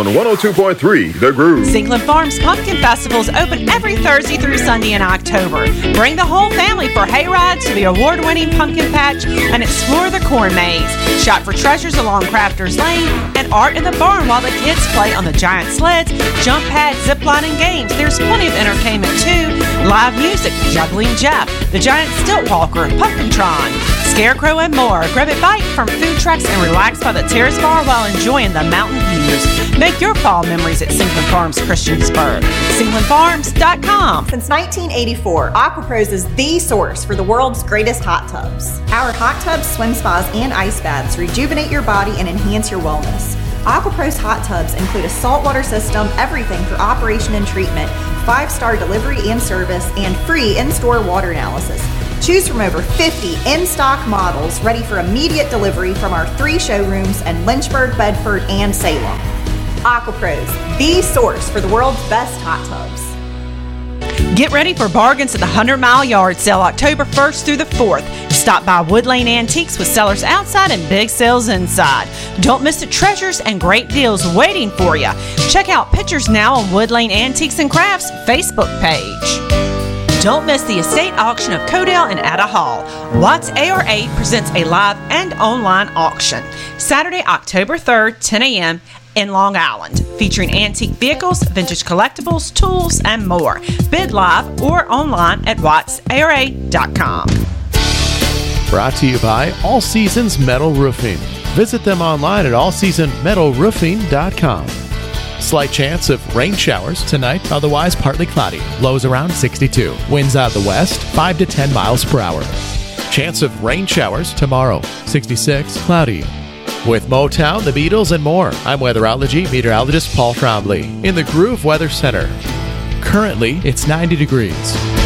On 102.3 The Groove. Sinkland Farms Pumpkin Festival is open every Thursday through Sunday in October. Bring the whole family for hay rides to the award-winning pumpkin patch and explore the corn maze. Shop for treasures along Crafters Lane and art in the barn while the kids play on the giant sleds, jump pads, zip line, and games. There's plenty of entertainment too. Live music, Juggling Jeff, the giant stilt walker, Pumpkintron, Scarecrow, and more. Grab a bite from food trucks and relax by the terrace bar while enjoying the mountain views. Make your fall memories at Sinkland Farms Christiansburg. SinklandFarms.com. Since 1984, AquaPros is the source for the world's greatest hot tubs. Our hot tubs, swim spas, and ice baths rejuvenate your body and enhance your wellness. AquaPros hot tubs include a saltwater system, everything for operation and treatment, 5-star delivery and service, and free in-store water analysis. Choose from over 50 in-stock models ready for immediate delivery from our 3 showrooms in Lynchburg, Bedford, and Salem. AquaPros, the source for the world's best hot tubs. Get ready for bargains at the 100 Mile Yard Sale October 1st through the 4th. Stop by Wood Lane Antiques with sellers outside and big sales inside. Don't miss the treasures and great deals waiting for you. Check out pictures now on Wood Lane Antiques and Crafts Facebook page. Don't miss the estate auction of Codell and Ada Hall. Watts AR8 presents a live and online auction. Saturday, October 3rd, 10 a.m. in Long Island, featuring antique vehicles, vintage collectibles, tools, and more. Bid live or online at wattsara.com. Brought to you by All Seasons Metal Roofing. Visit them online at allseasonmetalroofing.com. Slight chance of rain showers tonight, otherwise partly cloudy. Lows around 62. Winds out of the west, 5 to 10 miles per hour. Chance of rain showers tomorrow, 66, cloudy. With Motown, the Beatles, and more, I'm weatherology meteorologist Paul Trombley in the Groove Weather Center. Currently, it's 90 degrees.